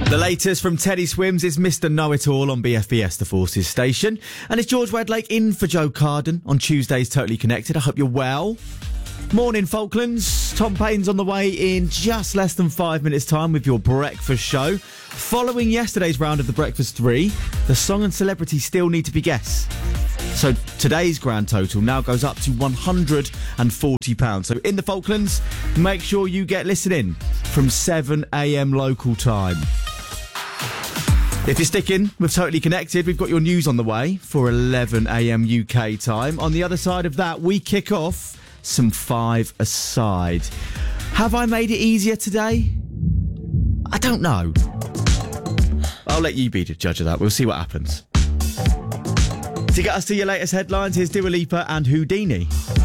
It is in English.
The latest from Teddy Swims is Mr. Know-It-All on BFBS, the Forces station. And it's George Wedlake in for Joe Carden on Tuesday's Totally Connected. I hope you're well. Morning, Falklands. Tom Payne's on the way in just less than 5 minutes' time with your breakfast show. Following yesterday's round of the Breakfast 3, the song and celebrity still need to be guessed. So today's grand total now goes up to £140. So in the Falklands, make sure you get listening from 7 a.m. local time. If you're sticking with Totally Connected, we've got your news on the way for 11 a.m. UK time. On the other side of that, we kick off some Five Aside. Have I made it easier today? I don't know. I'll let you be the judge of that. We'll see what happens. To get us to your latest headlines, here's Dua Lipa and Houdini.